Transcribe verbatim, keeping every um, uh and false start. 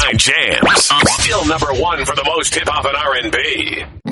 ninety-nine Jams. Still number one for the most hip hop and R and B.